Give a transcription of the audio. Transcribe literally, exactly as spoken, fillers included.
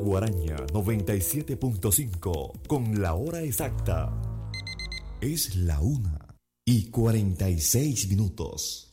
Guaraña noventa y siete punto cinco con la hora exacta. Es la una y cuarenta y seis minutos.